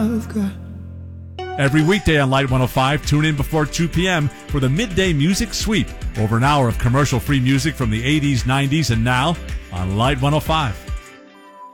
Every weekday on Light 105, tune in before 2 p.m. for the Midday Music Sweep. Over an hour of commercial-free music from the 80s, 90s, and now on Light 105.